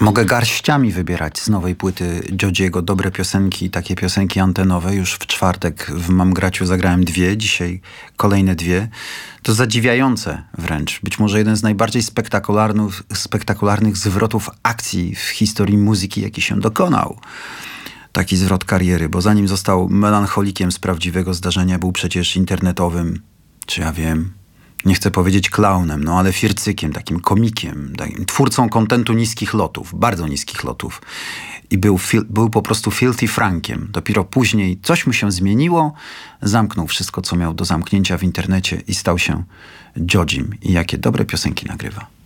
Mogę garściami wybierać z nowej płyty Jodziego dobre piosenki, takie piosenki antenowe. Już w czwartek w Mam Graciu zagrałem 2, dzisiaj kolejne 2. To zadziwiające wręcz. Być może jeden z najbardziej spektakularnych zwrotów akcji w historii muzyki, jaki się dokonał. Taki zwrot kariery, bo zanim został melancholikiem z prawdziwego zdarzenia, był przecież internetowym, czy ja wiem, nie chcę powiedzieć klaunem, no ale fircykiem, takim komikiem, takim twórcą kontentu niskich lotów, bardzo niskich lotów. I był po prostu filthy Frankiem. Dopiero później coś mu się zmieniło, zamknął wszystko, co miał do zamknięcia w internecie i stał się Jodzim. I jakie dobre piosenki nagrywa.